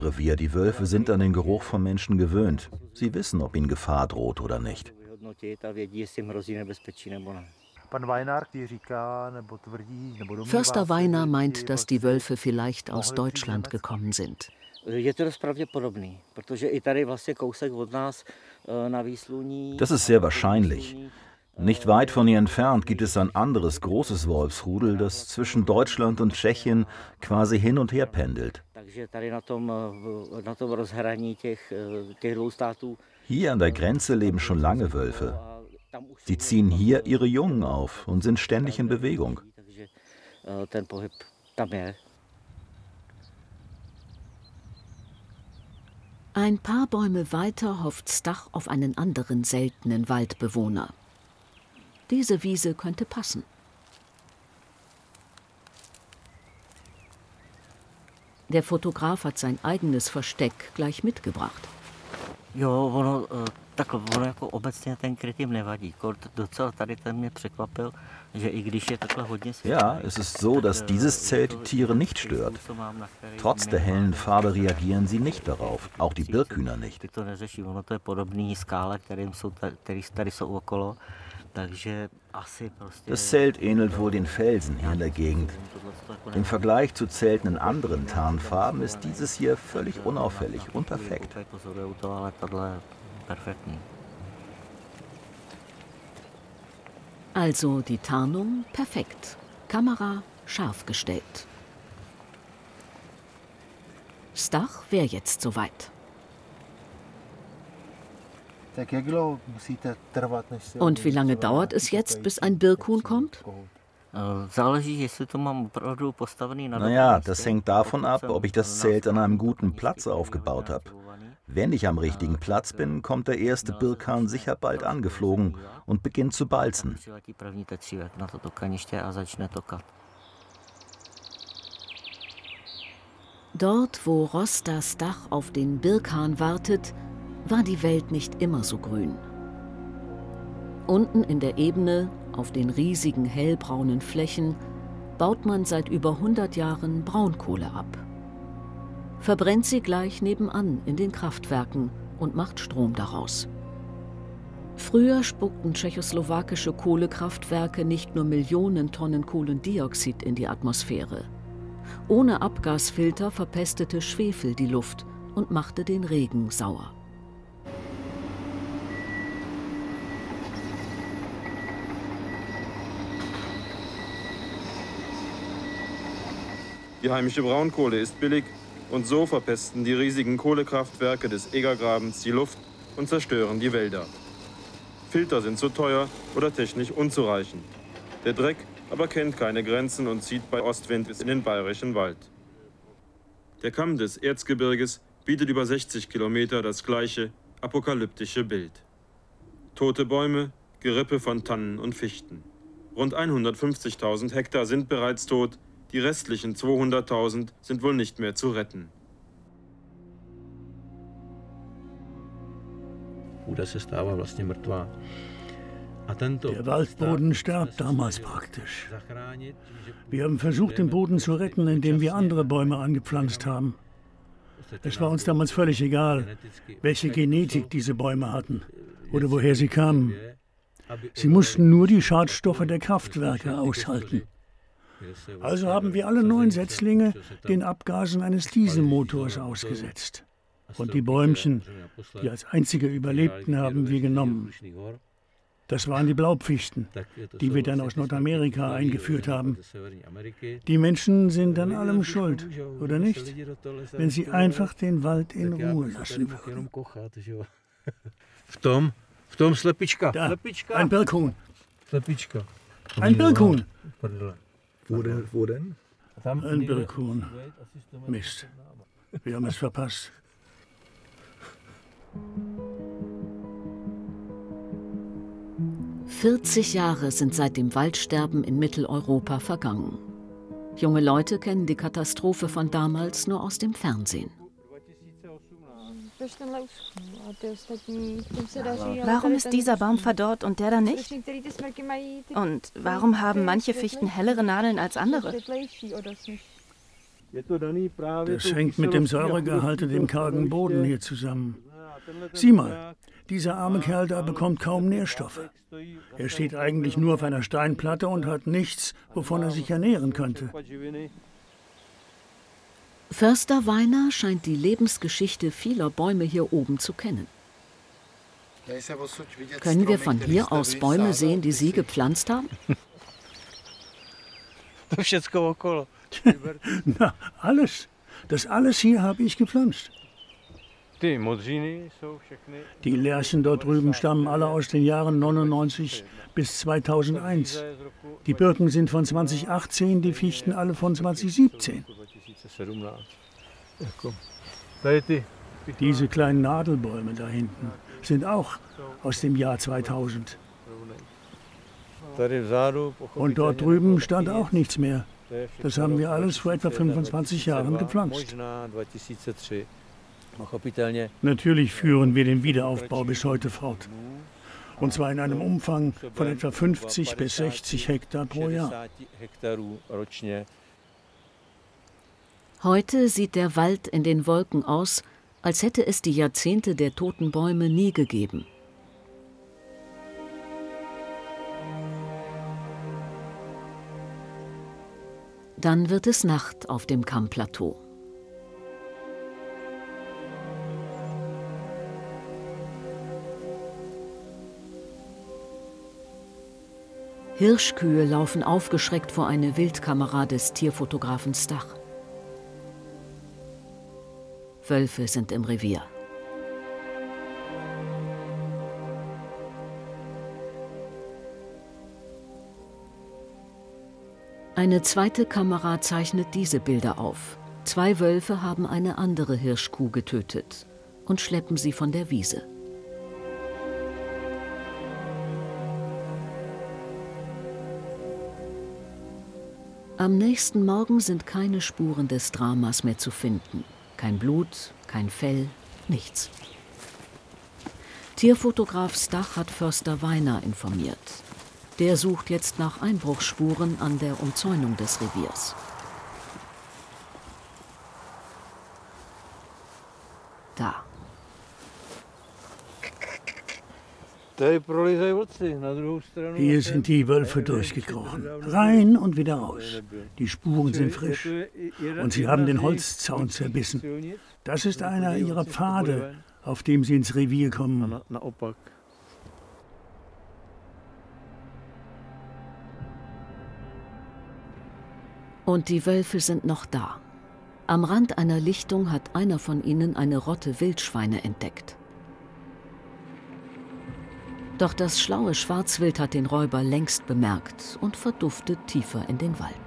Revier. Die Wölfe sind an den Geruch von Menschen gewöhnt. Sie wissen, ob ihnen Gefahr droht oder nicht. Förster Weiner meint, dass die Wölfe vielleicht aus Deutschland gekommen sind. Das ist sehr wahrscheinlich. Nicht weit von hier entfernt gibt es ein anderes großes Wolfsrudel, das zwischen Deutschland und Tschechien quasi hin und her pendelt. Hier an der Grenze leben schon lange Wölfe. Sie ziehen hier ihre Jungen auf und sind ständig in Bewegung. Ein paar Bäume weiter hofft Stach auf einen anderen seltenen Waldbewohner. Diese Wiese könnte passen. Der Fotograf hat sein eigenes Versteck gleich mitgebracht. Ja, es ist so, dass dieses Zelt die Tiere nicht stört. Trotz der hellen Farbe reagieren sie nicht darauf, auch die Birkhühner nicht. Das Zelt ähnelt wohl den Felsen hier in der Gegend. Im Vergleich zu Zelten in anderen Tarnfarben ist dieses hier völlig unauffällig und perfekt. Also die Tarnung perfekt, Kamera scharf gestellt. Stach wäre jetzt soweit. Und wie lange dauert es jetzt, bis ein Birkhuhn kommt? Naja, das hängt davon ab, ob ich das Zelt an einem guten Platz aufgebaut habe. Wenn ich am richtigen Platz bin, kommt der erste Birkhahn sicher bald angeflogen und beginnt zu balzen. Dort, wo Rosta Stach auf den Birkhahn wartet, war die Welt nicht immer so grün. Unten in der Ebene, auf den riesigen hellbraunen Flächen, baut man seit über 100 Jahren Braunkohle ab. Verbrennt sie gleich nebenan in den Kraftwerken und macht Strom daraus. Früher spuckten tschechoslowakische Kohlekraftwerke nicht nur Millionen Tonnen Kohlendioxid in die Atmosphäre. Ohne Abgasfilter verpestete Schwefel die Luft und machte den Regen sauer. Die heimische Braunkohle ist billig und so verpesten die riesigen Kohlekraftwerke des Egergrabens die Luft und zerstören die Wälder. Filter sind zu teuer oder technisch unzureichend. Der Dreck aber kennt keine Grenzen und zieht bei Ostwind bis in den bayerischen Wald. Der Kamm des Erzgebirges bietet über 60 Kilometer das gleiche apokalyptische Bild. Tote Bäume, Gerippe von Tannen und Fichten. Rund 150.000 Hektar sind bereits tot. Die restlichen 200.000 sind wohl nicht mehr zu retten. Der Waldboden starb damals praktisch. Wir haben versucht, den Boden zu retten, indem wir andere Bäume angepflanzt haben. Es war uns damals völlig egal, welche Genetik diese Bäume hatten oder woher sie kamen. Sie mussten nur die Schadstoffe der Kraftwerke aushalten. Also haben wir alle neuen Setzlinge den Abgasen eines Dieselmotors ausgesetzt. Und die Bäumchen, die als einzige überlebten, haben wir genommen. Das waren die Blaupfichten, die wir dann aus Nordamerika eingeführt haben. Die Menschen sind an allem schuld, oder nicht? Wenn sie einfach den Wald in Ruhe lassen würden. Da, ein Birkhuhn. Ein Birkhuhn. Wo denn? Ein Birkhuhn. Mist. Wir haben es verpasst. »40 Jahre sind seit dem Waldsterben in Mitteleuropa vergangen. Junge Leute kennen die Katastrophe von damals nur aus dem Fernsehen. Warum ist dieser Baum verdorrt und der dann nicht? Und warum haben manche Fichten hellere Nadeln als andere? Das hängt mit dem Säuregehalt und dem kargen Boden hier zusammen. Sieh mal, dieser arme Kerl da bekommt kaum Nährstoffe. Er steht eigentlich nur auf einer Steinplatte und hat nichts, wovon er sich ernähren könnte. Förster Weiner scheint die Lebensgeschichte vieler Bäume hier oben zu kennen. Können wir von hier aus Bäume sehen, die Sie gepflanzt haben? Na, alles. Das alles hier habe ich gepflanzt. Die Lärchen dort drüben stammen alle aus den Jahren 99 bis 2001. Die Birken sind von 2018, die Fichten alle von 2017. Diese kleinen Nadelbäume da hinten sind auch aus dem Jahr 2000. Und dort drüben stand auch nichts mehr. Das haben wir alles vor etwa 25 Jahren gepflanzt. Natürlich führen wir den Wiederaufbau bis heute fort. Und zwar in einem Umfang von etwa 50 bis 60 Hektar pro Jahr. Heute sieht der Wald in den Wolken aus, als hätte es die Jahrzehnte der toten Bäume nie gegeben. Dann wird es Nacht auf dem Kammplateau. Hirschkühe laufen aufgeschreckt vor eine Wildkamera des Tierfotografen Stach. Wölfe sind im Revier. Eine zweite Kamera zeichnet diese Bilder auf. 2 Wölfe haben eine andere Hirschkuh getötet und schleppen sie von der Wiese. Am nächsten Morgen sind keine Spuren des Dramas mehr zu finden. Kein Blut, kein Fell, nichts. Tierfotograf Stach hat Förster Weiner informiert. Der sucht jetzt nach Einbruchsspuren an der Umzäunung des Reviers. Da. Hier sind die Wölfe durchgekrochen. Rein und wieder raus. Die Spuren sind frisch. Und sie haben den Holzzaun zerbissen. Das ist einer ihrer Pfade, auf dem sie ins Revier kommen. Und die Wölfe sind noch da. Am Rand einer Lichtung hat einer von ihnen eine Rotte Wildschweine entdeckt. Doch das schlaue Schwarzwild hat den Räuber längst bemerkt und verduftet tiefer in den Wald.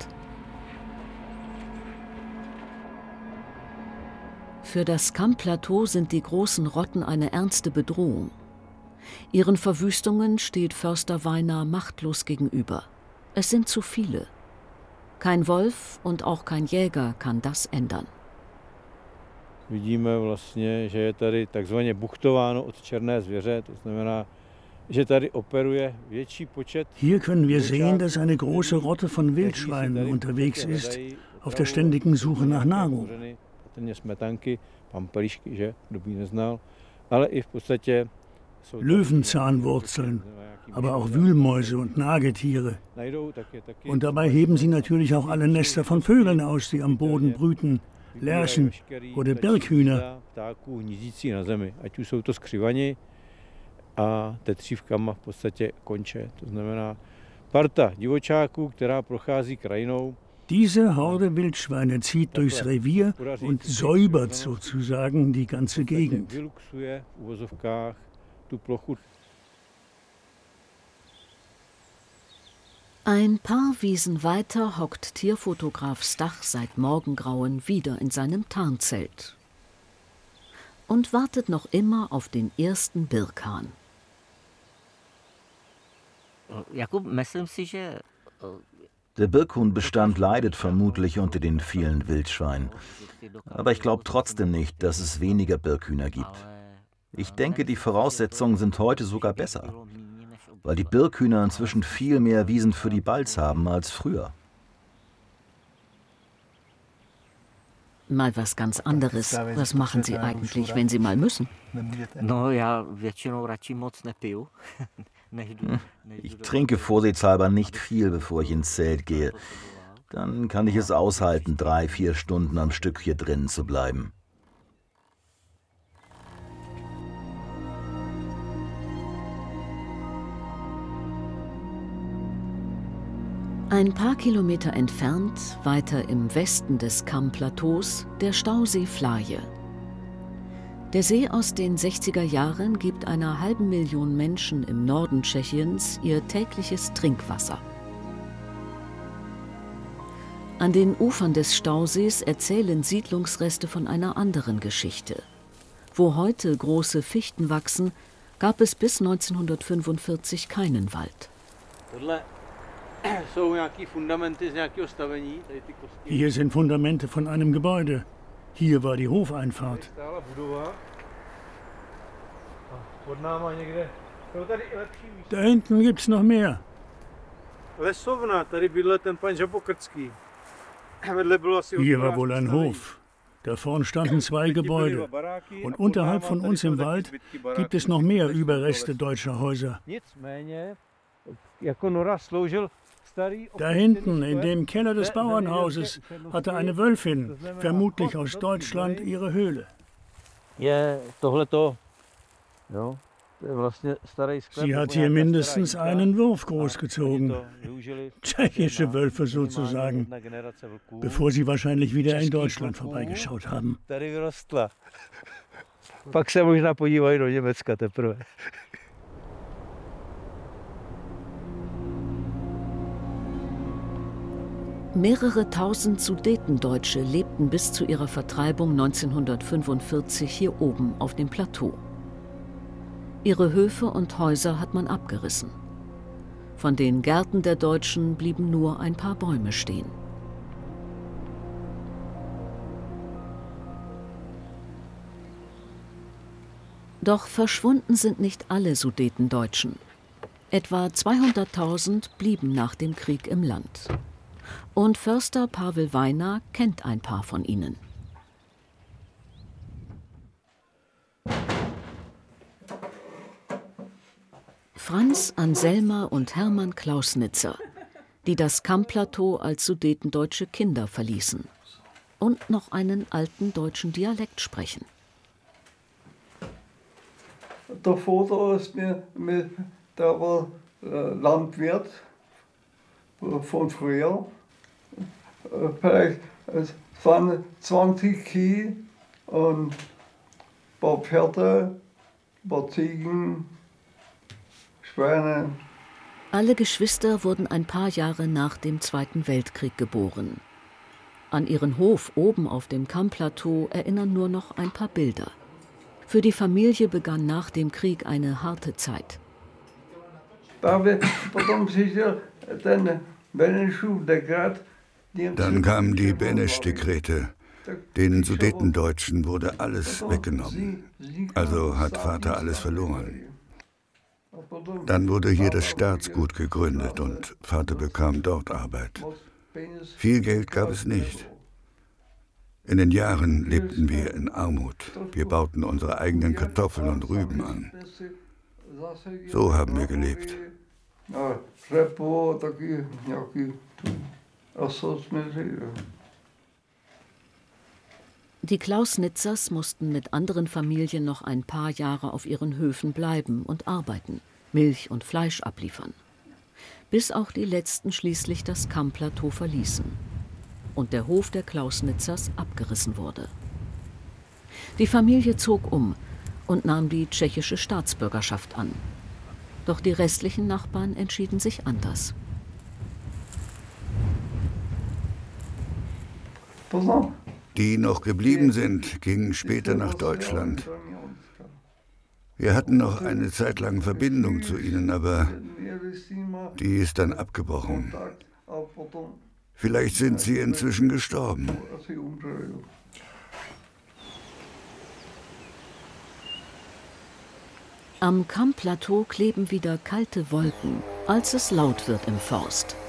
Für das Kammplateau sind die großen Rotten eine ernste Bedrohung. Ihren Verwüstungen steht Förster Weiner machtlos gegenüber. Es sind zu viele. Kein Wolf und auch kein Jäger kann das ändern. Vidíme vlastně, že je tady takzvaně buchtováno od černé zvěře, to znamená, že tady operuje větší počet. Hier können wir sehen, dass eine große Rotte von Wildschweinen unterwegs ist, auf der ständigen Suche nach Nahrung. Löwenzahnwurzeln, aber auch Wühlmäuse und Nagetiere. Und dabei heben sie natürlich auch alle Nester von Vögeln aus, die am Boden brüten, Lerchen oder Birkhühner. A tetřívkama v podstatě konče. To znamená parta divočáků, která prochází krajinou. Diese Horde Wildschweine zieht durchs Revier und säubert sozusagen die ganze Gegend. Ein paar Wiesen weiter hockt Tierfotograf Stach seit Morgengrauen wieder in seinem Tarnzelt und wartet noch immer auf den ersten Birkhahn. Der Birkhuhnbestand leidet vermutlich unter den vielen Wildschweinen. Aber ich glaube trotzdem nicht, dass es weniger Birkhühner gibt. Ich denke, die Voraussetzungen sind heute sogar besser, weil die Birkhühner inzwischen viel mehr Wiesen für die Balz haben als früher. Mal was ganz anderes. Was machen Sie eigentlich, wenn Sie mal müssen? Ich trinke vorsichtshalber nicht viel, bevor ich ins Zelt gehe. Dann kann ich es aushalten, 3-4 Stunden am Stück hier drinnen zu bleiben. Ein paar Kilometer entfernt, weiter im Westen des Kam-Plateaus, der Stausee Flaje. Der See aus den 60er Jahren gibt einer halben Million Menschen im Norden Tschechiens ihr tägliches Trinkwasser. An den Ufern des Stausees erzählen Siedlungsreste von einer anderen Geschichte. Wo heute große Fichten wachsen, gab es bis 1945 keinen Wald. Hier sind Fundamente von einem Gebäude. Hier war die Hofeinfahrt. Da hinten gibt's noch mehr. Hier war wohl ein Hof. Da vorn standen 2 Gebäude. Und unterhalb von uns im Wald gibt es noch mehr Überreste deutscher Häuser. Da hinten, in dem Keller des Bauernhauses, hatte eine Wölfin, vermutlich aus Deutschland, ihre Höhle. Sie hat hier mindestens einen Wurf großgezogen. Tschechische Wölfe sozusagen, bevor sie wahrscheinlich wieder in Deutschland vorbeigeschaut haben. Mehrere tausend Sudetendeutsche lebten bis zu ihrer Vertreibung 1945 hier oben auf dem Plateau. Ihre Höfe und Häuser hat man abgerissen. Von den Gärten der Deutschen blieben nur ein paar Bäume stehen. Doch verschwunden sind nicht alle Sudetendeutschen. Etwa 200.000 blieben nach dem Krieg im Land. Und Förster Pavel Weiner kennt ein paar von ihnen. Franz, Anselma und Hermann Klausnitzer, die das Kam-Plateau als sudetendeutsche Kinder verließen und noch einen alten deutschen Dialekt sprechen. Der Vater ist der war Landwirt von früher. Vielleicht es waren 20 Kühe und ein paar Pferde, ein paar Ziegen, Schweine. Alle Geschwister wurden ein paar Jahre nach dem Zweiten Weltkrieg geboren. An ihren Hof oben auf dem Kam-Plateau erinnern nur noch ein paar Bilder. Für die Familie begann nach dem Krieg eine harte Zeit. Dann kamen die Beneš-Dekrete. Den Sudetendeutschen wurde alles weggenommen. Also hat Vater alles verloren. Dann wurde hier das Staatsgut gegründet und Vater bekam dort Arbeit. Viel Geld gab es nicht. In den Jahren lebten wir in Armut. Wir bauten unsere eigenen Kartoffeln und Rüben an. So haben wir gelebt. Die Klausnitzers mussten mit anderen Familien noch ein paar Jahre auf ihren Höfen bleiben und arbeiten, Milch und Fleisch abliefern. Bis auch die letzten schließlich das Kam-Plateau verließen und der Hof der Klausnitzers abgerissen wurde. Die Familie zog um und nahm die tschechische Staatsbürgerschaft an. Doch die restlichen Nachbarn entschieden sich anders. Die noch geblieben sind, gingen später nach Deutschland. Wir hatten noch eine Zeit lang Verbindung zu ihnen, aber die ist dann abgebrochen. Vielleicht sind sie inzwischen gestorben. Am Kam-Plateau kleben wieder kalte Wolken, als es laut wird im Forst.